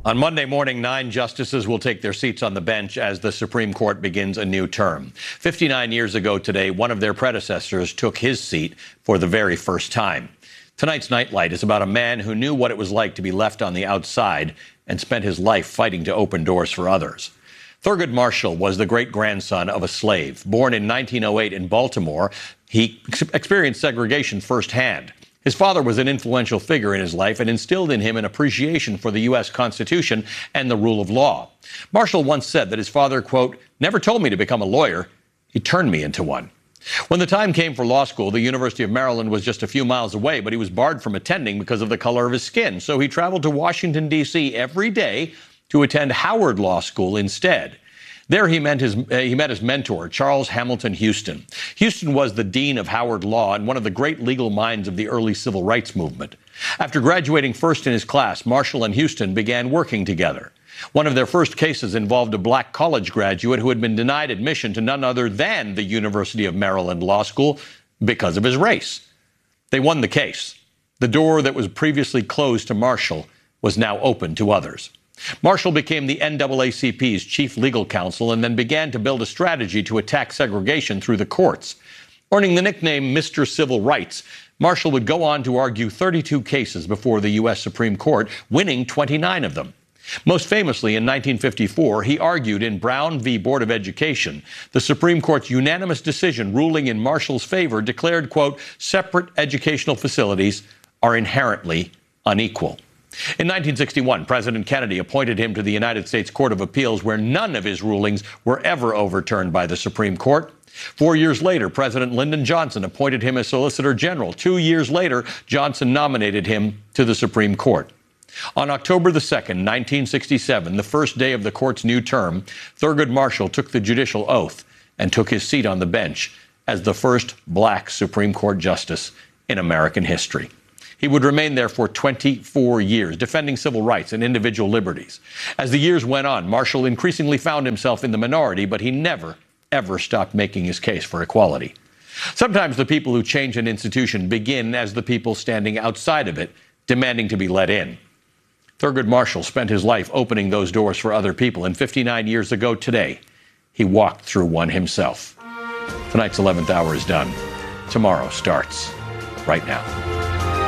On Monday morning, 9 justices will take their seats on the bench as the Supreme Court begins a new term. 59 years ago today, one of their predecessors took his seat for the very first time. Tonight's Nightlight is about a man who knew what it was like to be left on the outside and spent his life fighting to open doors for others. Thurgood Marshall was the great-grandson of a slave. Born in 1908 in Baltimore, he experienced segregation firsthand. His father was an influential figure in his life and instilled in him an appreciation for the U.S. Constitution and the rule of law. Marshall once said that his father, quote, never told me to become a lawyer. He turned me into one. When the time came for law school, the University of Maryland was just a few miles away, but he was barred from attending because of the color of his skin. So he traveled to Washington, D.C. every day to attend Howard Law School instead. There he met his mentor, Charles Hamilton Houston. Houston was the dean of Howard Law and one of the great legal minds of the early civil rights movement. After graduating first in his class, Marshall and Houston began working together. One of their first cases involved a black college graduate who had been denied admission to none other than the University of Maryland Law School because of his race. They won the case. The door that was previously closed to Marshall was now open to others. Marshall became the NAACP's chief legal counsel and then began to build a strategy to attack segregation through the courts. Earning the nickname Mr. Civil Rights, Marshall would go on to argue 32 cases before the U.S. Supreme Court, winning 29 of them. Most famously, in 1954, he argued in Brown v. Board of Education. The Supreme Court's unanimous decision ruling in Marshall's favor declared, quote, separate educational facilities are inherently unequal. In 1961, President Kennedy appointed him to the United States Court of Appeals, where none of his rulings were ever overturned by the Supreme Court. 4 years later, President Lyndon Johnson appointed him as Solicitor General. 2 years later, Johnson nominated him to the Supreme Court. On October the 2nd, 1967, the first day of the court's new term, Thurgood Marshall took the judicial oath and took his seat on the bench as the first black Supreme Court justice in American history. He would remain there for 24 years, defending civil rights and individual liberties. As the years went on, Marshall increasingly found himself in the minority, but he never, ever stopped making his case for equality. Sometimes the people who change an institution begin as the people standing outside of it, demanding to be let in. Thurgood Marshall spent his life opening those doors for other people, and 59 years ago today, he walked through one himself. Tonight's 11th hour is done. Tomorrow starts right now.